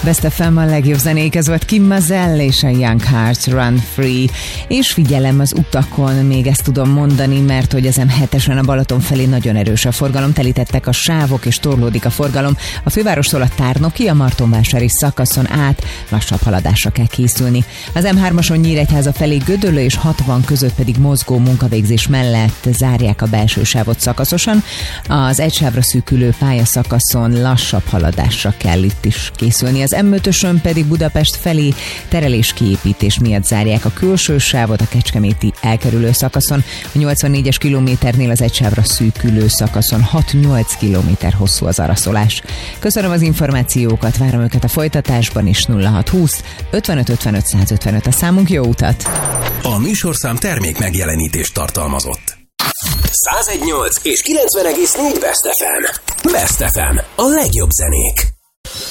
Best FM, a legjobb zenék, ez volt Kim Mazelle és a Young Hearts Run Free. És figyelem az utakon, még ezt tudom mondani, mert hogy az M7-esen a Balaton felé nagyon erős a forgalom, telítettek a sávok és torlódik a forgalom. A fővárostól a Tárnoki, a Martonvásári szakaszon át lassabb haladásra kell készülni. Az M3-ason Nyíregyháza felé Gödöllő és 60 között pedig mozgó munkavégzés mellett zárják a belső sávot szakaszosan. Az egysávra szűkülő pályaszakaszon lassabb haladásra kell itt is készülni. Az M5-ösön pedig Budapest felé terelés-kiépítés miatt zárják a külső sávot a kecskeméti elkerülő szakaszon. A 84-es kilométernél az egysávra szűkülő szakaszon 6-8 kilométer hosszú az araszolás. Köszönöm az információkat, várom őket a folytatásban is. 0620 55 55 155 a számunk, jó utat! A műsorszám termék megjelenítést tartalmazott. 101.8 és 90,4 Best FM. Best FM. A legjobb zenék.